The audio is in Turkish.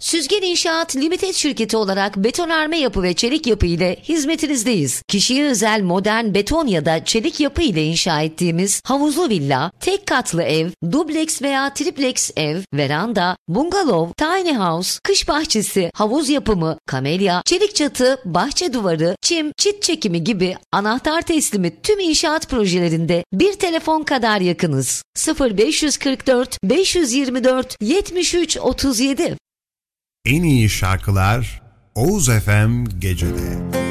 Süzgen İnşaat Limited şirketi olarak betonarme yapı ve çelik yapı ile hizmetinizdeyiz. Kişiye özel modern beton ya da çelik yapı ile inşa ettiğimiz havuzlu villa, tek katlı ev, dubleks veya triplex ev, veranda, bungalov, tiny house, kış bahçesi, havuz yapımı, kamelya, çelik çatı, bahçe duvarı, çim, çit çekimi gibi anahtar teslimi tüm inşaat projelerinde bir telefon kadar yakınız. 0544 524 73 37. En iyi şarkılar Oğuz FM Gece'de.